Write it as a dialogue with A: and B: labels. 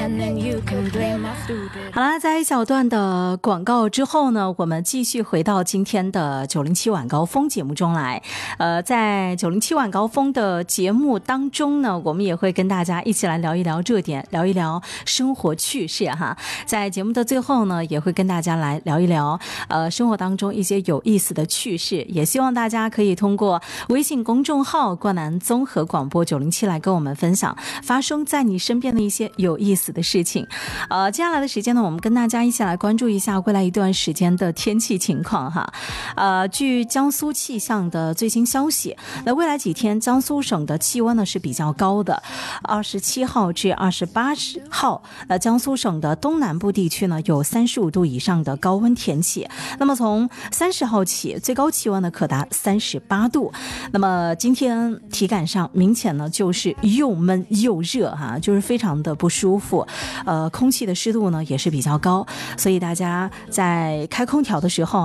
A: 好啦，在一小段的广告之后呢，我们继续回到今天的907晚高峰节目中来。在907晚高峰的节目当中呢，我们也会跟大家一起来聊一聊热点，聊一聊生活趣事哈。在节目的最后呢，也会跟大家来聊一聊生活当中一些有意思的趣事，也希望大家可以通过微信公众号冠南综合广播907来跟我们分享发生在你身边的一些有意思的事情。接下来的时间呢，我们跟大家一起来关注一下未来一段时间的天气情况哈。据江苏气象的最新消息，那未来几天江苏省的气温呢是比较高的，27号至28号，江苏省的东南部地区呢有35度以上的高温天气。那么从30号起，最高气温呢可达38度。那么今天体感上明显呢就是又闷又热哈，就是非常的不舒服。空气的湿度呢也是比较高，所以大家在开空调的时候